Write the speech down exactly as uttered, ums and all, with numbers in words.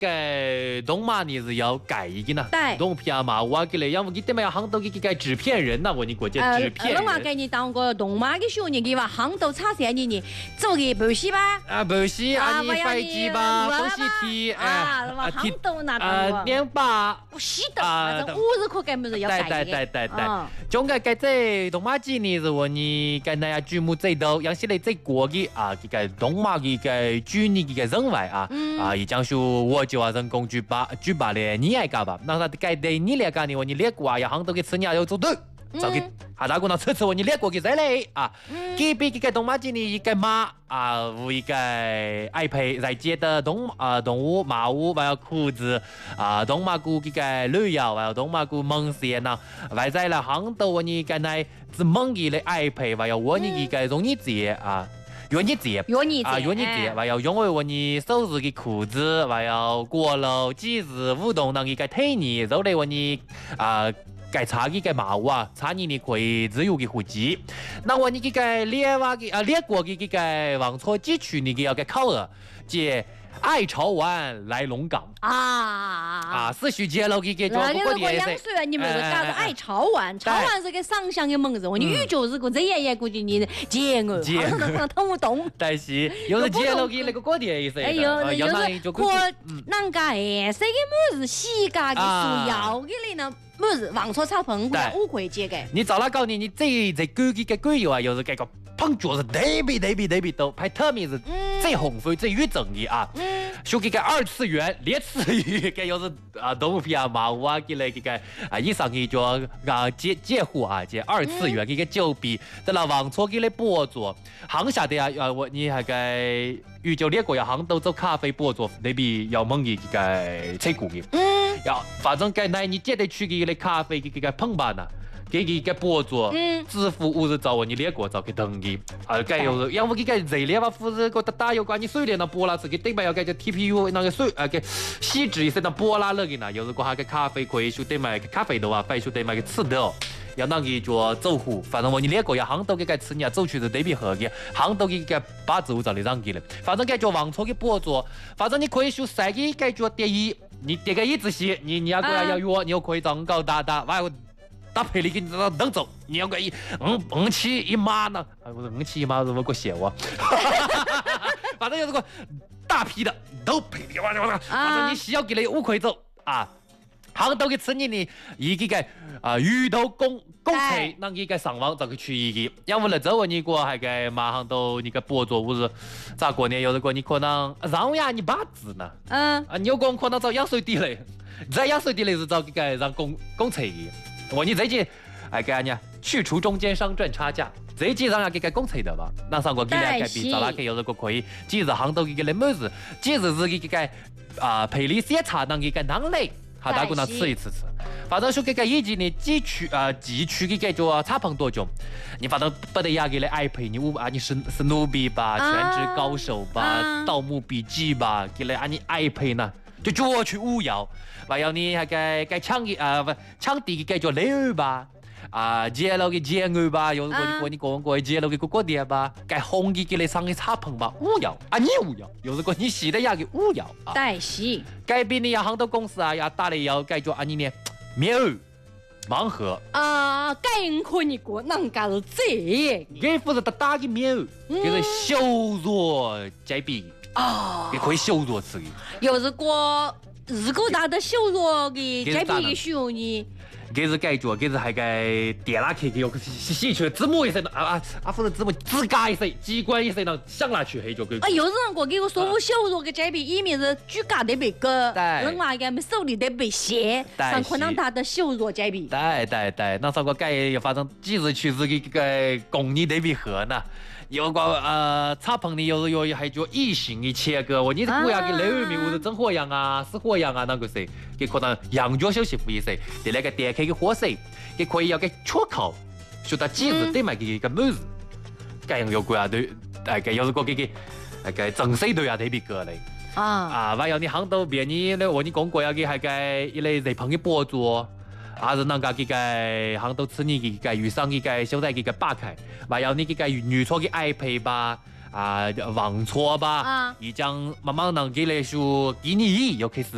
个动漫你是要改一个呢？ 对， 动片嘛，我给嘞，要不给他们要行到给个纸片人呐，我你国家纸片人。 呃，我给你当个动漫的学你给吧，行到差三年你做个补习吧。 啊，补习啊，你飞机吧，复习题， 啊，是吧？行到那啊，年吧， 我记得，反正五日课根本是要改的。对对对对对，中个个这动漫节呢是我你跟那样剧目最多，yang是嘞最过的啊，这个动漫的个剧呢这个人外啊，啊，一讲说我就要人工举办举办的你爱干吧？那他该对你来讲呢，我你列过啊，要行到个吃年要做对，就给下大姑娘吃吃我你列过个在嘞啊，给比这个动漫节呢一个马啊，有一个爱陪在街的动啊动物马物，还有裤子啊，动漫股这个旅游，还有动漫股梦想呐，外在了行到我你跟那只梦里的爱陪，还有我你这个容易节啊。元日节， 元日节啊，元日节，还有因为我你手日的裤子，还有过了几日舞动能一个体验，就来我你啊。该查的个毛啊，查你你可以自由的呼吸。那我你这个列瓦的啊列国的这个王错地区你个要个考核，即爱潮湾来龙岗啊啊，是许接了这个那如果杨水你们是搞个爱潮湾，潮湾是个上香的门子，你预就是个这爷爷估计你接我， 接我听不懂。 但是又是接了的那个过节意思。 哎呦，又是可人家哎，这个么子西家的属要的嘞呢？么子王错草棚，我五块钱个。 你早拉搞你，你这这狗的个狗油啊，又是这个碰脚是特别特别特别多，排特别是最红飞最越正的啊。说这个二次元列次元，这又是啊动物片啊嘛，我给了这个啊以上去叫啊介介户啊，这二次元这个就比在那王错给了播作，行下的啊啊我你还该宇宙列国要行都做咖啡播作，那边要猛的这个吹鼓的。要反正该那你记得去给个咖啡给个碰吧呢，给个个播作，支付五十兆你列国找给登记，啊该有要不给个热烈吧，或者个打有关你水电那播啦，是给对吧？要给个 T P U 那个水啊给锡纸一些那播啦了给呢，有时个还个咖啡可以说对买个咖啡的话，非说对买个吃的哦。要那个做走户，反正我你列国要行到给个吃，你要走去是对比合的，行到给个把走找你让给了，反正该叫网错给播作，反正你可以说三个该叫第一。你这个一直写，你你要过来要约，你又可以找高打打，完后打赔你给你等走，你要个一嗯嗯七一码呢，哎我说嗯七一码怎么给我写我？反正有这个大批的都赔你，反正你需要给你五块走啊。行到嘅吃年呢，一个个啊鱼头公公菜，那一个上网就去取一个，要不然这问你过还个马上都你个播作或是咋过呢？有的过你可能让呀你八字呢，嗯啊，你有讲可能找压水地雷，在压水地雷是找这个让公公菜的，我你这件哎个呢去除中间商赚差价。这几让人给个公菜的吧，那上过给两个比，找那个有这个可以，几日行到给个来么子，几日是给个啊配里鲜茶当给个当类。好，大姑娘吃一次吃。反正说这个以前呢，几区啊几区的个叫茶棚多种，你反正不得压给了爱陪你五啊，你是是努比吧，全职高手吧，盗墓笔记吧，给了啊你爱陪呢，就叫去五幺，还有你还该该抢的啊不抢地的叫雷吧。啊，接了个接我吧，有个你过你过接了个过过点吧，该红的给你上个茶棚吧，五幺啊你五幺，有时个你洗的呀个五幺啊， 对是， 该比你要很多公司啊，要打的要该叫啊你呢，棉袄、盲盒啊，该可你过，人家是这， 该负责打打的棉袄，就是小弱这笔啊，也可以小弱吃的， 有时个如果打的小弱的这笔的时候呢。 给是改做，给是还该点拉开给有细细去字幕一些啊啊啊，或者字幕自家一些机关一些呢，想拿去黑就给。 啊，有时候我给我说我小弱的这边一面是举家特别高，另外一个手里特别斜，上可能他的小弱这边。 对对对，那上个改反正几日去是个个工艺特别合呢。有个呃茶棚里有有还叫异形的切割，我你是过呀给雷米或者真火样啊、死火样啊那个谁，给可能羊角休息服一些，第那个点开个火水，给可以要给出口，说到几日对买给个么子，这样有过啊对，哎个有时个给给那个整水都要特别个嘞啊啊，还有你行到别你咧，我你讲过呀给还个一类热棚的博主。还是人家给个行到吃你给个遇上给个小弟给个扒开，还有你给个女错的爱陪吧，啊，忘错吧，已经慢慢能给来说给你又开始